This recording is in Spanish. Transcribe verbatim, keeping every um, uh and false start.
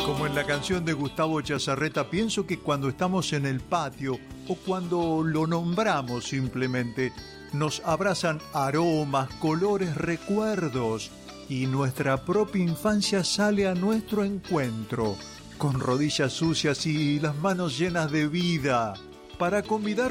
Como en la canción de Gustavo Chazarreta, pienso que cuando estamos en el patio o cuando lo nombramos simplemente, nos abrazan aromas, colores, recuerdos y nuestra propia infancia sale a nuestro encuentro con rodillas sucias y las manos llenas de vida para convidar